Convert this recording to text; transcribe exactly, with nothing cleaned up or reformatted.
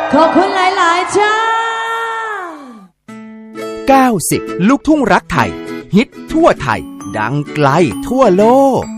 ขอบคุณหลายๆจ้าเก้าสิบลูกทุ่งรักไทยฮิตทั่วไทยดังไกลทั่วโลก